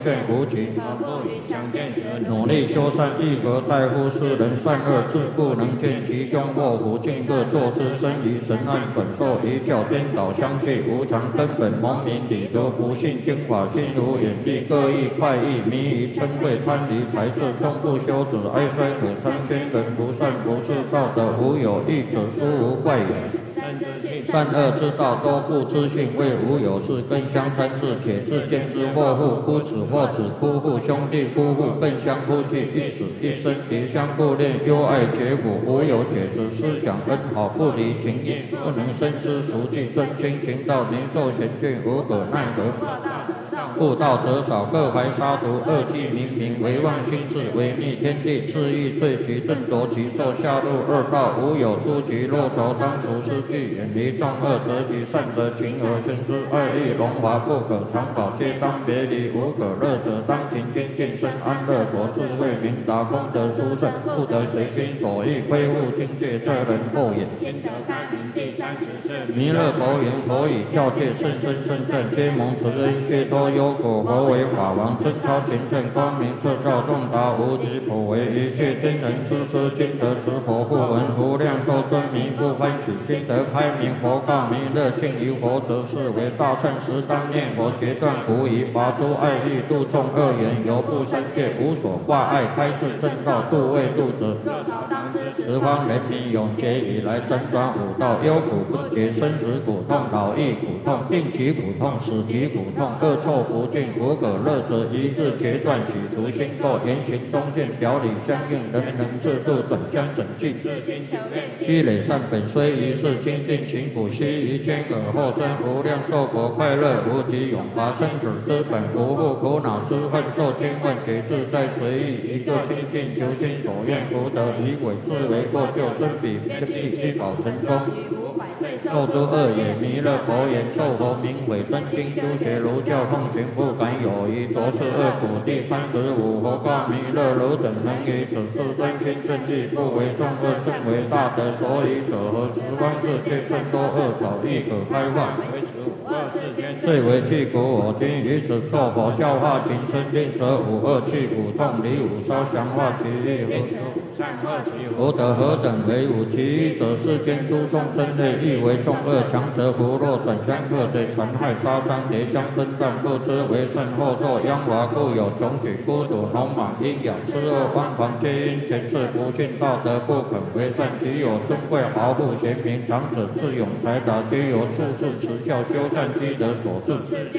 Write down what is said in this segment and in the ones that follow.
见无极，不以相见时，努力修善，亦可大夫世人善恶自不能见其凶祸福，尽各作之身于神暗转受一教颠倒相续无常根本蒙明理得不信经法心如眼力各异快意迷于嗔恚贪离财色终不修止哀哉可参仙人不善不是道德无有义者殊无怪也。善恶之道多不知性，为无有事更相参事，且自见之或父夫子或子夫妇兄弟夫妇更相夫妻，一死一生迭相顾恋，忧爱结果，无有解释，思想恩好不离情义，不能深思熟记，真经行道灵受贤眷，无可奈何。悟道者少，各怀杀毒，恶计冥冥，唯妄心事，违逆天地，恣意罪极，顿夺其寿，下入恶道，无有出其若愁，当属失去，远离众恶，择其善者，勤而行之，爱欲荣华不可长保，皆当别离，无可乐者，当勤精进，生安乐果，智慧明达，功德殊胜，不得随心所欲，亏误境界，这人后也。心得开明第34弥勒佛言：佛以教戒甚深甚善，皆蒙慈恩，谢脱忧苦。佛为法王，身超前圣，光明彻照，洞达无极，普为一切天人之师。今得持佛不闻，无量寿真迷不欢喜。今得开明，佛告弥勒：敬于佛者，是为大圣时，当念佛，决断不疑，拔诸爱欲，度众恶缘，犹不三界，无所挂碍，开示正道，度未度者。十方人民永劫以来，辗转五道，忧苦不绝，生死苦痛，老易苦痛，病疾苦痛，死疾苦痛，恶臭不尽，无可乐者，一致决断，洗除心垢，言行中现，表里相应，人人自度，转相整净。积累善本，虽一世精进勤苦，悉于间而后生无量寿果，快乐无极，永拔生死之本，不负苦恼之恨，受千万劫自在随意，一个精进求心所愿，福德以鬼自为过救生彼，必须保成功。受诸恶也。弥勒佛言：受佛名为真经，修学儒教，奉行不敢有疑，着是恶苦。第35，佛告弥勒：汝等能于此事真心正义，不为众恶，甚为大德。所以者何？十方世界甚多恶少，亦可开化。最为具苦，我今于此作佛，教化情深，令舍五恶去苦痛，离五烧，降化其意。福德何等为五？其一者，世间诸众生类，亦为众恶，强者福若转相克贼，残害杀伤，叠将分断，不知为甚，后受殃华，故有穷举、孤独、农莽、阴阳、痴恶、妄狂，皆因前世不信道德，不肯为善。其有尊贵、豪富、贤明、长者、智勇、才达，皆由术士持教修善积德所致。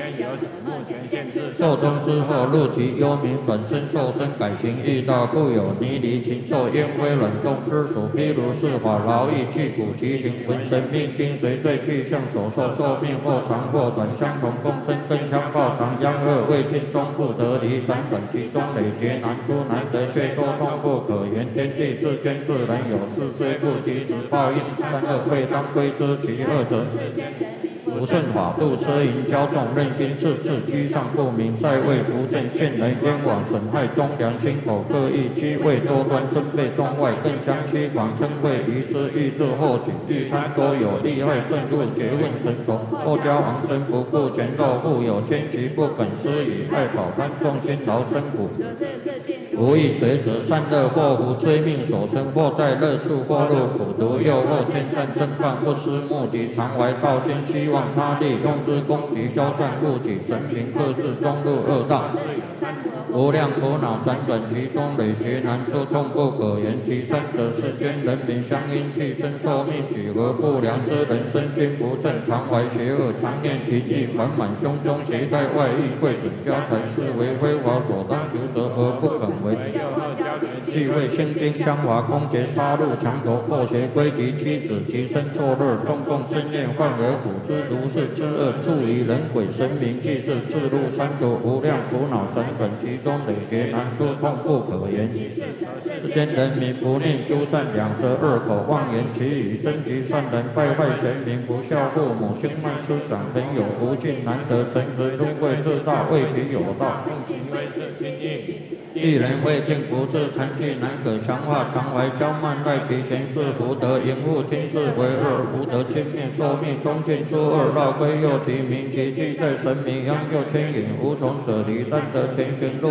寿终之后，入其幽冥，转身受身，改行异道，故有泥离、禽兽、烟灰、冷冻之属。譬如是法，劳役具骨其形，魂神命精随罪具象所受，寿命或长或短，相从共生，更相报偿。殃恶未尽，终不得离，辗转其中，累劫难出，难得却多痛不可言。天地至坚自然有事，虽不及时报应，善恶贵当归之。其二者，不顺法度，奢淫骄纵，任心自治，居上不明，在位不正，陷人冤枉，损害忠良，心口各异，欺位多端，争备中外，更相欺狂，称谓愚之，欲治后己，欲贪多有，利害甚入，诘问成仇，后交王身，不顾前斗，富有奸局，不肯施以爱饱贪，众心劳身苦。无益随者，善恶祸福，追命所生，或在乐处，或入苦毒，又或见善正犯，不思目的，常怀道心，希望他利，用之攻击，消散误己，神平克制，终入恶道。无量苦恼辗转其中，累劫难出，痛不可言。其三者，世间人民相因替身受命，举合不良之人，身心不正，常怀邪恶，常念淫欲，缓满胸中，携带外遇，贵损家财，是为非法所当求者，而不肯为。既为心经相华，攻劫杀戮，强夺破邪归集，妻子其身作乐，众共争念，患而苦之，如是之恶，助于人鬼神明，即是自入三途，无量苦恼辗转其中累劫难出，痛不可言。世间人民不念修善，两舌恶口妄言其语，争其善人，败坏贤明，不孝父母，轻慢师长，朋友不敬，难得诚实，尊贵自大，为己有道，奉行威势清净。一人未尽不治，残疾难可强化，常怀骄慢，赖其前世福德，淫恶听事为恶，福德轻灭，寿命终尽诸恶，绕归右其名，其迹在神明，央就牵引，无从舍离，但得前玄